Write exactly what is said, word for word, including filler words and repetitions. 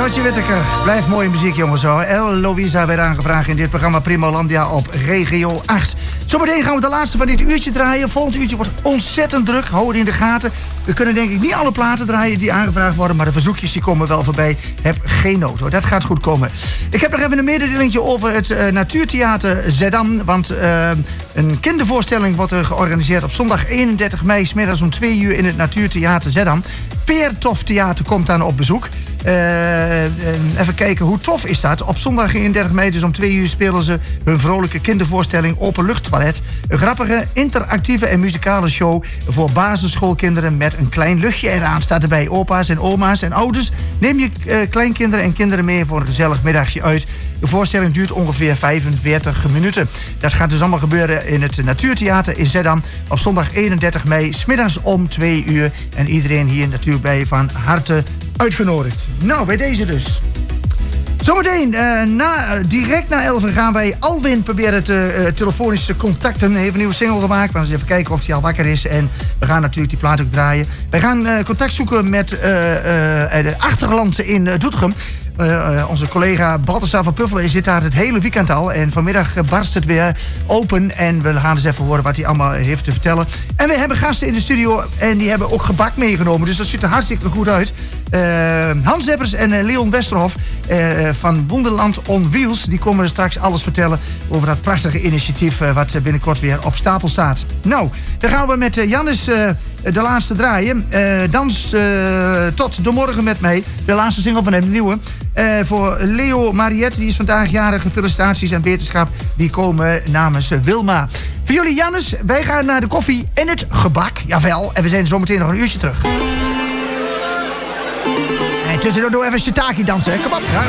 Floortje Whittaker. Blijft mooie muziek, jongens. Hoor. El Louisa werd aangevraagd in dit programma Primo Landia op Regio acht. Zometeen gaan we de laatste van dit uurtje draaien. Volgend uurtje wordt ontzettend druk. Hou het in de gaten. We kunnen denk ik niet alle platen draaien die aangevraagd worden, maar de verzoekjes die komen wel voorbij. Heb geen nood, hoor. Dat gaat goed komen. Ik heb nog even een mededelingje over het uh, Natuurtheater Zeddam. Want uh, een kindervoorstelling wordt er georganiseerd op zondag eenendertig mei... 's middags om twee uur in het Natuurtheater Zeddam. Peer Tof Theater komt dan op bezoek. Uh, even kijken, hoe tof is dat? Op zondag eenendertig mei, dus om twee uur, spelen ze hun vrolijke kindervoorstelling Openluchttoilet. Een grappige, interactieve en muzikale show voor basisschoolkinderen met een klein luchtje eraan. Staat erbij opa's en oma's en ouders. Neem je uh, kleinkinderen en kinderen mee voor een gezellig middagje uit. De voorstelling duurt ongeveer vijfenveertig minuten. Dat gaat dus allemaal gebeuren in het Natuurtheater in Zeddam op zondag eenendertig mei, 's middags om twee uur. En iedereen hier natuurlijk bij van harte uitgenodigd. Nou, bij deze dus. Zometeen, uh, na, uh, direct na elf gaan wij Alwin proberen te uh, telefonisch te contacten. Hij heeft een nieuwe single gemaakt. Maar eens even kijken of hij al wakker is. En we gaan natuurlijk die plaat ook draaien. Wij gaan uh, contact zoeken met uh, uh, de achterland in uh, Doetinchem. Uh, uh, onze collega Balthasar van Puffelen zit daar het hele weekend al. En vanmiddag uh, barst het weer open. En we gaan eens even horen wat hij allemaal heeft te vertellen. En we hebben gasten in de studio. En die hebben ook gebak meegenomen. Dus dat ziet er hartstikke goed uit. Uh, Hans Zeppers en uh, Leon Westerhof uh, van Wonderland on Wheels. Die komen straks alles vertellen over dat prachtige initiatief uh, wat binnenkort weer op stapel staat. Nou, dan gaan we met uh, Jannes uh, de laatste draaien. Uh, dans uh, tot de morgen met mij. De laatste single van hem, de nieuwe. Uh, voor Leo Mariette, die is vandaag jarig. Felicitaties en wetenschap, die komen namens uh, Wilma. Voor jullie Jannes, wij gaan naar de koffie en het gebak. Jawel, en we zijn zometeen nog een uurtje terug. En tussendoor even shiitake dansen, hè. Kom op. Ja.